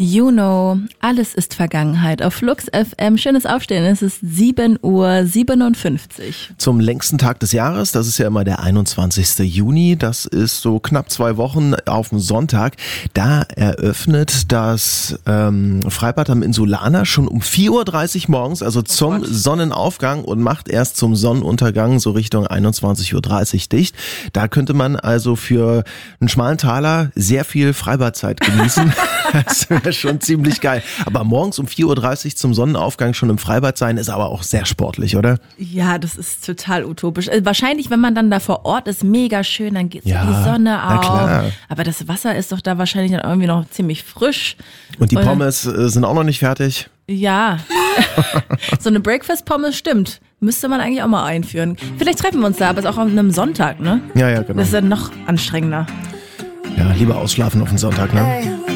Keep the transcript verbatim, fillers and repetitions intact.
You know, alles ist Vergangenheit. Auf Flux F M, schönes Aufstehen, es ist sieben Uhr siebenundfünfzig. Zum längsten Tag des Jahres, das ist ja immer der einundzwanzigsten Juni, das ist so knapp zwei Wochen auf dem Sonntag. Da eröffnet das ähm, Freibad am Insulaner schon um vier Uhr dreißig morgens, also zum oh Sonnenaufgang und macht erst zum Sonnenuntergang so Richtung einundzwanzig Uhr dreißig dicht. Da könnte man also für einen schmalen Taler sehr viel Freibadzeit genießen. Das wäre schon ziemlich geil. Aber morgens um vier Uhr dreißig zum Sonnenaufgang schon im Freibad sein, ist aber auch sehr sportlich, oder? Ja, das ist total utopisch. Also wahrscheinlich, wenn man dann da vor Ort ist, mega schön, dann geht Ja, die Sonne na auf. klar. Aber das Wasser ist doch da wahrscheinlich dann irgendwie noch ziemlich frisch. Und die Oder- Pommes äh, sind auch noch nicht fertig. Ja, so eine Breakfast-Pommes stimmt. Müsste man eigentlich auch mal einführen. Vielleicht treffen wir uns da, aber es ist auch an einem Sonntag, ne? Ja, ja, genau. Das ist dann noch anstrengender. Ja, lieber ausschlafen auf den Sonntag, ne?